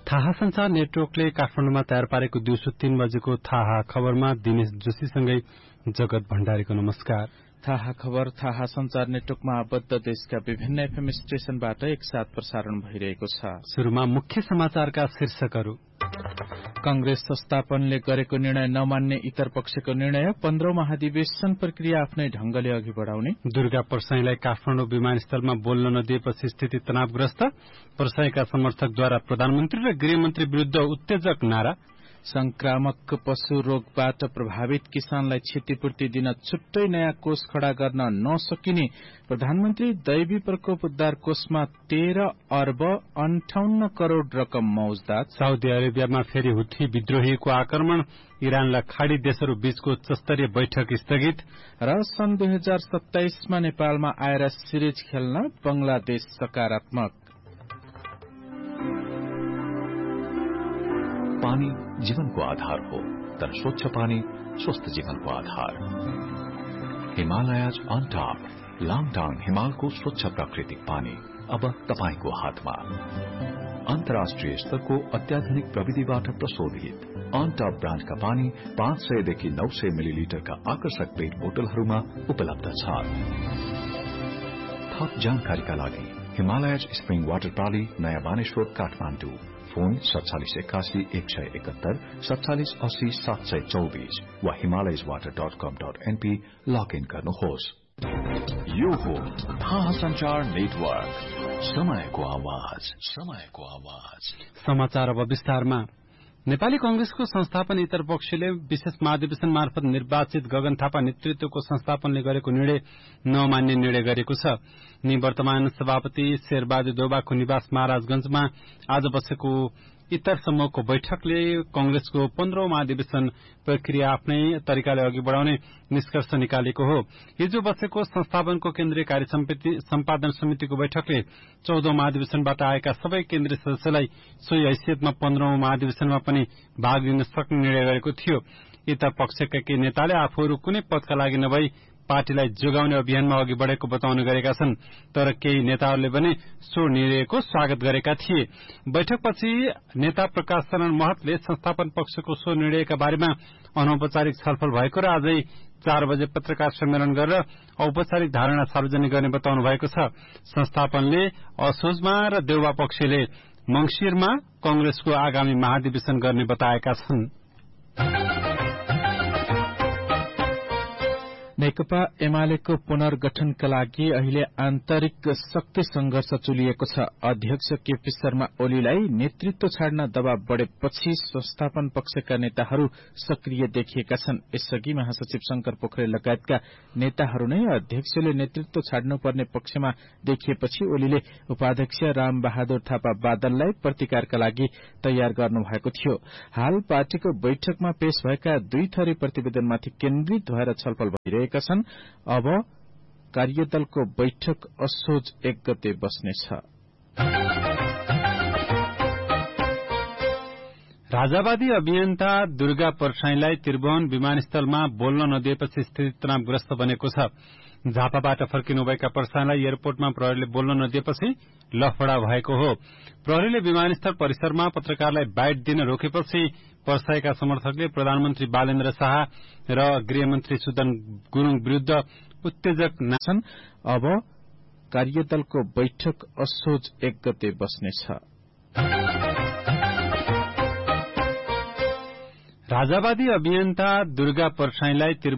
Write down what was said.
थाहा संचार नेटवर्कले काठमाडौँमा तयार पारेको दिउँसो 3 बजेको थाहा खबरमा दिनेश जोशीसँगै जगत भण्डारीको नमस्कार। थाहा खबर थाहा संचार नेटवर्कमा आबद्ध देशका विभिन्न एफएम स्टेशनबाट एकसाथ प्रसारण भइरहेको छ। शुरूमा मुख्य समाचारका शीर्षकहरू। कंग्रेस संस्थापनले गरेको निर्णय नमान्ने इतर पक्षको निर्णय, 15औं महाधिवेशन प्रक्रिया आफ्नै ढंगले अघि बढ़ाउने। दुर्गा परसाईलाई काठमाडौँ विमानस्थलमा बोल्न नदिएपछि स्थिति तनावग्रस्त, परसाईका समर्थकद्वारा प्रधानमन्त्री र गृहमन्त्री विरूद्ध उत्तेजक नारा। संक्रामक पशु रोगबाट प्रभावित किसानलाई क्षतिपूर्ति दिन छुट्टै नयाँ कोष खड़ा गर्न नसकिने, प्रधानमन्त्री दैवी प्रकोप उद्धार कोषमा 13 अर्ब 58 करोड़ रकम मौजदात। साउदी अरेबियामा फेरि हुथी विद्रोहीको आक्रमण, इरानलाई खाड़ी देशहरू बीचको उच्चस्तरीय बैठक स्थगित र सन् 2027 मा नेपालमा आएर सिरिज खेल्न बंगलादेश सकारात्मक। पानी जीवनको आधार हो, तर स्वच्छ पानी स्वस्थ जीवनको आधार। हिमालयज अन टप लाङटाङ हिमालको स्वच्छ प्राकृतिक पानी अब तपाईको हातमा। अन्तर्राष्ट्रिय स्तरको अत्याधुनिक प्रविधिबाट प्रशोधित अन टप ब्रान्डका पानी 500 देखि 900 मिलिलिटरका आकर्षक पेट बोतलहरूमा उपलब्ध छ। थप जानकारीका लागि हिमालयज स्प्रिङ वाटर प्रणाली, नयाँ बानेश्वर, काठमाडौँ। फोन 4781 171 47 80 724 वा himalayaswater.com.np लगइन गर्नुहोस्। यो हो थाहा संचार नेटवर्क, समयको आवाज, समयको आवाज। समाचार अब विस्तारमा। नेपाली कंग्रेसको संस्थापन इतर पक्षले विशेष महाधिवेशन मार्फत निर्वाचित गगन थापा नेतृत्वको संस्थापनले गरेको निर्णय नमान्ने निर्णय गरेको छ। निवर्तमान सभापति शेरबहादुर देउवाको निवास महाराजगंजमा आज बसेको इतर समूहको बैठकले कंग्रेसको 15औं महाधिवेशन प्रक्रिया आफ्नै तरिकाले अघि बढ़ाउने निष्कर्ष निकालेको हो। हिजो बसेको संस्थापनको केन्द्रीय कार्य सम्पादन समितिको बैठकले 14औं महाधिवेशनबाट आएका सबै केन्द्रीय सदस्यलाई सोही हैसियतमा 15औं महाधिवेशनमा पनि भाग लिन सक्ने निर्णय गरेको थियो। इतर पक्षका केही नेताले आफूहरू कुनै पदका लागि नभई पार्टीलाई जोगाउने अभियानमा अघि बढ़ेको बताउने गरेका छन्, तर केही नेताहरूले पनि सो निर्णयको स्वागत गरेका थिए। बैठकपछि नेता प्रकाश शरण महतले संस्थापन पक्षको सो निर्णयका बारेमा अनौपचारिक छलफल भएको र आजै 4 बजे पत्रकार सम्मेलन गरेर औपचारिक धारणा सार्वजनिक गर्ने बताउनु भएको छ। संस्थापनले असोजमा र देउवा पक्षले मंगिरमा कंग्रेसको आगामी महाधिवेशन गर्ने बताएका छन्। नेकपा एमालेको पुनर्गठनका लागि अहिले आन्तरिक शक्ति संघर्ष चुलिएको छ। अध्यक्ष केपी शर्मा ओलीलाई नेतृत्व छाड्न दबाव बढ़ेपछि संस्थापन पक्षका नेताहरू सक्रिय देखिएका छन्। यसअघि महासचिव शंकर पोखरेल लगायतका नेताहरू नै अध्यक्षले नेतृत्व छाड्नुपर्ने पक्षमा देखिएपछि ओलीले उपाध्यक्ष राम बहादुर थापा बादललाई प्रतिकारका लागि तयार गर्नुभएको थियो। हाल पार्टीको बैठकमा पेश भएका 2 थरी प्रतिवेदनमाथि केन्द्रित भएर छलफल भइरहेको छन्। अब कार्यदलको बैठक असोज 1 गते बस्नेछ। राजावादी अभियन्ता दुर्गा परसाईलाई त्रिभुवन विमानस्थलमा बोल्न नदिएपछि स्थिति तनावग्रस्त बनेको छ। झापाबाट फर्किनुभएका परसाईलाई एयरपोर्टमा प्रहरीले बोल्न नदिएपछि लफड़ा भएको हो। प्रहरीले विमानस्थल परिसरमा पत्रकारलाई बाइट दिन रोकेपछि परसाईका समर्थकले प्रधानमन्त्री बालेन्द्र शाह र गृहमन्त्री सुदन गुरूङ विरूद्ध उत्तेजक नाच्छन्। अब कार्यदलको बैठक असोज 1 गते बस्नेछ। राजावादी अभियन्ता दुर्गा परसाईलाई